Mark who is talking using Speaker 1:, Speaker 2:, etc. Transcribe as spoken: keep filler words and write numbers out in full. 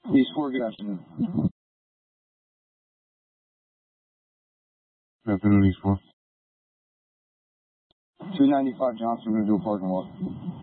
Speaker 1: East four, good afternoon.
Speaker 2: Good afternoon, East four.
Speaker 1: two ninety-five Johnson, we're going to do a parking lot.